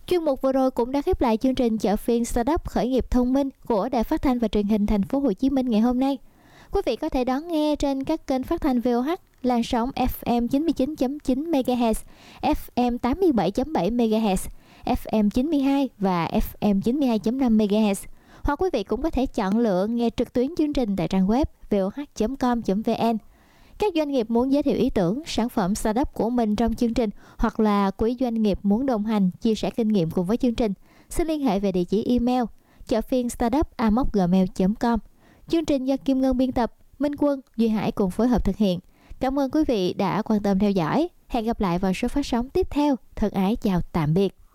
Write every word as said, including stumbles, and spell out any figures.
Chuyên mục vừa rồi cũng đã khép lại chương trình Chợ phiên Startup khởi nghiệp thông minh của Đài Phát thanh và Truyền hình Thành phố Hồ Chí Minh ngày hôm nay. Quý vị có thể đón nghe trên các kênh phát thanh vê o hát, làn sóng ép em chín mươi chín phẩy chín mê ga héc, ép em tám mươi bảy phẩy bảy mê ga héc, ép em chín mươi hai và ép em chín mươi hai phẩy năm mê ga héc. Hoặc quý vị cũng có thể chọn lựa nghe trực tuyến chương trình tại trang web vê o hát chấm com chấm vê en. Các doanh nghiệp muốn giới thiệu ý tưởng, sản phẩm startup của mình trong chương trình, hoặc là quý doanh nghiệp muốn đồng hành, chia sẻ kinh nghiệm cùng với chương trình, xin liên hệ về địa chỉ email chợ phiên startup a m o gmail chấm com. Chương trình do Kim Ngân biên tập, Minh Quân, Duy Hải cùng phối hợp thực hiện. Cảm ơn quý vị đã quan tâm theo dõi. Hẹn gặp lại vào số phát sóng tiếp theo. Thân ái chào tạm biệt.